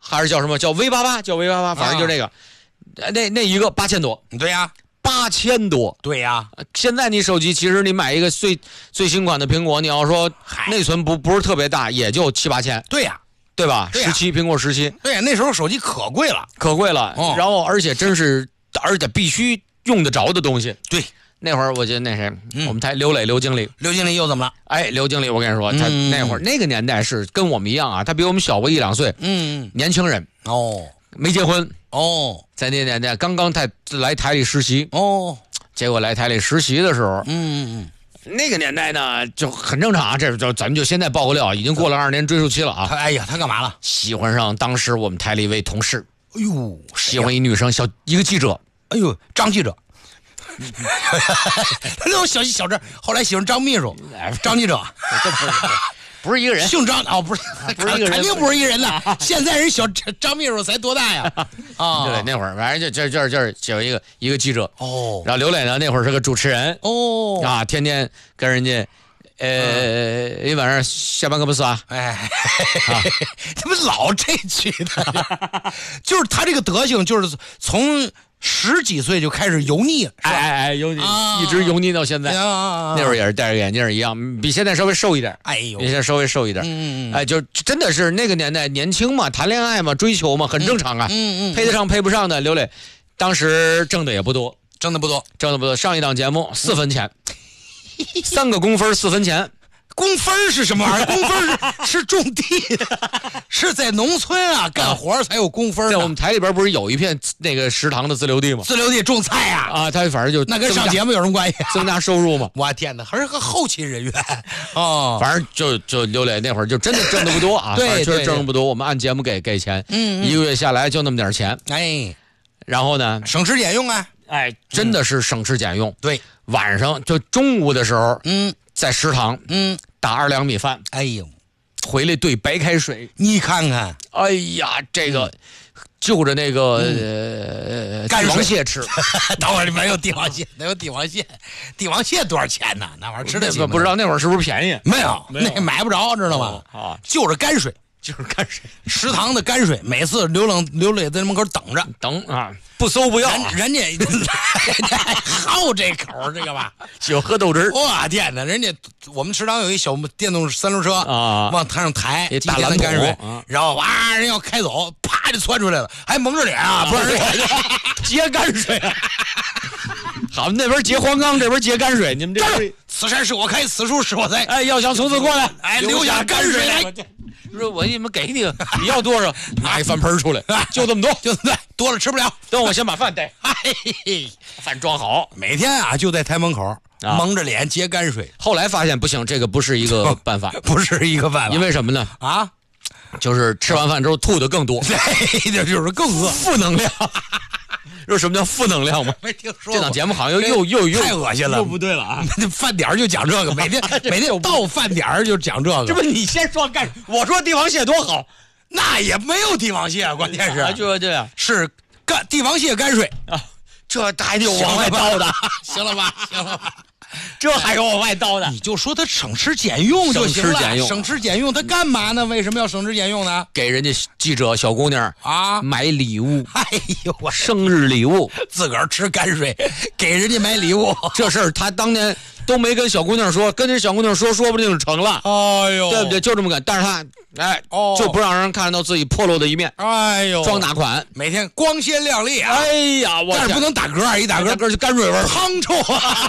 还是叫什么叫 V88，叫 V88，反正就这个，那一个8000多， 对呀 ，8000多， 对呀。 现在你手机其实你买一个最新款的苹果，你要说内存不是特别大，也就7、8千， 对呀， 对吧？17苹果17， 对呀，那时候手机可贵了， 可贵了。然后而且必须用得着的东西。 对， 那会儿我记得那谁，我们台刘经理又怎么了？ 哎，刘经理，我跟你说，他那会儿那个年代是跟我们一样啊，他比我们小个1、2岁，年轻人没结婚在那年代刚刚来台里实习结果来台里实习的时候，那个年代呢就很正常啊，咱们就现在爆个料，已经过了20年追溯期了啊。 他干嘛了？ 喜欢上当时我们台里一位同事， 哎呦， 喜欢一女生，一个记者， 哎呦，张记者。他那种小镇，后来喜欢张秘书，张记者， 不是一个人， 姓张不是一个人，肯定不是一个人的。现在人小张秘书才多大呀？ 对，那会儿反正就是有一个记者然后刘磊呢那会儿是个主持人天天跟人家一晚上下班可不是啊？ 怎么老这句的？就是他这个德行，就是从10几岁就开始油腻， 油腻，一直油腻到现在。那会儿也是戴着眼镜一样，比现在稍微瘦一点。比现在稍微瘦一点。就真的是那个年代年轻嘛，谈恋爱嘛，追求嘛，很正常啊。配得上配不上的，刘磊当时挣的也不多，挣的不多。上一档节目4分钱，3个工分4分钱。 工分是什么玩意儿？工分是种地的，是在农村啊干活才有工分。 在我们台里边不是有一片那个食堂的自留地吗？ 自留地种菜呀！ 他反正就那跟上节目有什么关系？ 增加收入嘛。 我天哪，还是个后勤人员反正就刘磊那会儿就真的挣的不多啊， 对， 确实挣的不多。我们按节目给钱，一个月下来就那么点钱，然后呢， 省吃俭用啊， 真的是省吃俭用。 对， 晚上就中午的时候，在食堂，打2两米饭，回来兑白开水， 你看看， 哎呀，这个就着那个帝王蟹吃。 等会儿里面有帝王蟹，那有帝王蟹，帝王蟹多少钱呢？那玩意儿吃得起吗？ 不知道那会儿是不是便宜？ 没有，那买不着，知道吗？就是干水。食堂的干水，每次刘磊在门口等啊， 不馊不要。 人家好这口，这个吧， 喜欢喝豆汁儿。 哇天哪！人家我们食堂有一小电动3轮车往台上抬大蓝干水，然后人要开走，啪就窜出来了，还蒙着脸啊，不是接干水。好，那边接黄冈，这边接干水，你们这此山是我开，此树是我栽。 要想从此过来， 留下干水来。 说我你们给你要多少？拿一饭盆出来，就这么多， 多了吃不了。 等我先把饭带，饭装好。 每天就在台门口蒙着脸接泔水。 后来发现不行，这个不是一个办法， 不是一个办法。 因为什么呢？就是吃完饭之后吐的更多， 这就是更饿， 负能量。知道什么叫负能量吗？ 没听说过。 这档节目好像又太恶心了， 又不对了啊！ 饭点就讲这个，每天到饭点就讲这个。 这不你先说干，我说帝王蟹多好， 那也没有帝王蟹，关键是就这样， 是帝王蟹泔水啊，这还得往外倒的， 行了吧？行了吧？ 这还有往外倒的？ 你就说他省吃俭用就行了，省吃俭用，他干嘛呢？为什么要省吃俭用呢？ 给人家记者小姑娘买礼物。 哎呦，我生日礼物， 自个儿吃泔水，给人家买礼物， 这事儿他当年都没跟小姑娘说，跟这小姑娘说不定成了。 哎呦， 对不对？就这么干，但是他就不让人看到自己破落的一面。 哎呦， 装大款， 每天光鲜亮丽啊！ 哎呀， 但是不能打嗝，一打嗝就泔水味儿， 汤臭啊！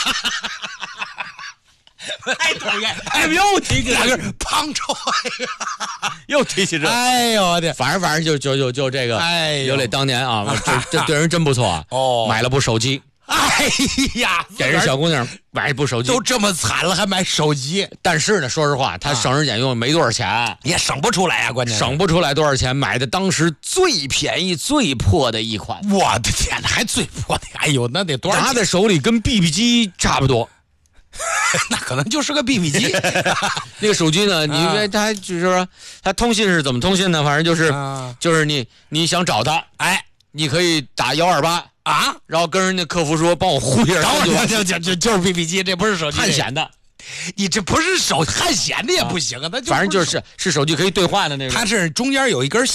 太讨厌！又提起这个胖臭， 又提起这， 哎呦我的， 反正就这个，刘磊当年这对人真不错啊！买了部手机， 哎呀， 给人小姑娘买一部手机， 都这么惨了还买手机。 但是呢，说实话，他省吃俭用没多少钱， 也省不出来啊，关键省不出来多少钱，买的当时最便宜最破的一款。 我的天哪，还最破的！哎呦，那得多少钱？ 拿在手里跟 BB 机差不多。 那可能就是个 BB 机， 那个手机呢？你因为它就是说，它通信是怎么通信呢？反正就是你想找他，你可以打128然后跟人家客服说帮我呼一下， 就是 BB 机，这不是手机， 汉显的。 你这不是汉显的也不行啊，它反正就是手机可以兑换的那种， 它是中间有一根